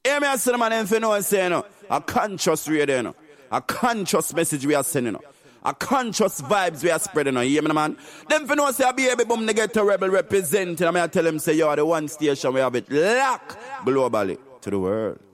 Hear me, I say, man, if you know what I'm saying, a conscious radio, you know. A conscious message we are sending, you know. A conscious vibes we are spreading, you know. You hear me, man? Them for know say, I be able to get a rebel representing. I mean, I tell them, say, you are the one station we have it locked globally to the world.